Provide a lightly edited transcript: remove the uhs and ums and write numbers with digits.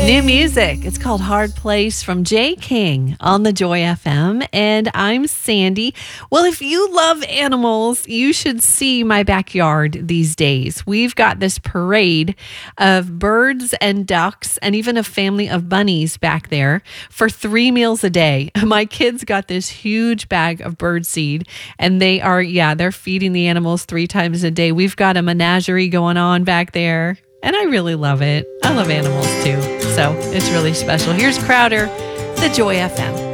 New music. It's called Hard Place from Jay King on the Joy FM. And I'm Sandy. Well, if you love animals, you should see my backyard these days. We've got this parade of birds and ducks and even a family of bunnies back there for 3 meals a day. My kids got this huge bag of bird seed and they're feeding the animals 3 times a day. We've got a menagerie going on back there. And I really love it. I love animals too. So it's really special. Here's Crowder, the Joy FM.